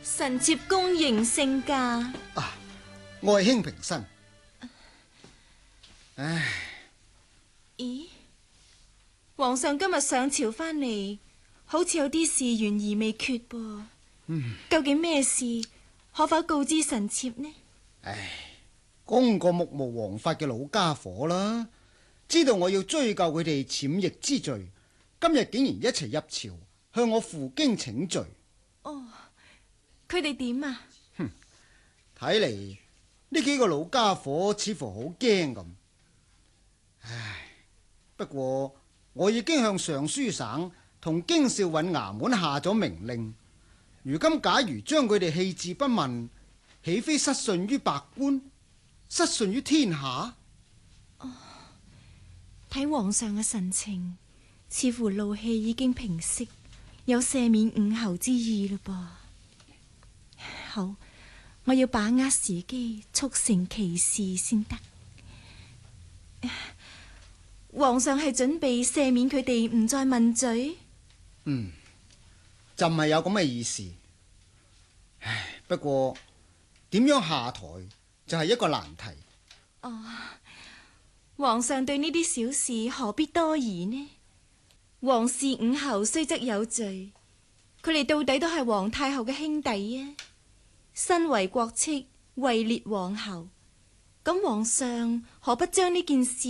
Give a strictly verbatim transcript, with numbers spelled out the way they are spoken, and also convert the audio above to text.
臣妾恭迎聖駕。 啊，我係興平新。唉， 咦，皇上今日上朝翻嚟，好似有啲事懸而未決噃。嗯，究竟咩事？可否告知臣妾呢？ 唉，公個目無王法嘅老家伙啦，知道我要追究佢哋僭逆之罪，今日竟然一齊入朝向我負荊請罪。 哦，佢哋點啊？ 哼，睇嚟呢幾個老家伙似乎好驚咁。唉，不過我已經向上書省同京兆尹衙門下咗命令，如今假如將佢哋棄置不問，豈非失信於百官，失信於天下？ 哦，睇皇上嘅神情，似乎怒氣已經平息，有赦免五侯之意嘞噃。好，我要把握時機，促成其事先得。皇上係準備赦免佢哋，唔再問罪。 嗯，就唔係有咁嘅意思。唉，不過點樣下台就係一個難題。 哦，皇上對呢啲小事何必多疑呢？皇氏五侯雖則有罪，佢哋到底都係皇太后嘅兄弟啊！身為國戚，位列皇后，咁皇上何不將呢件事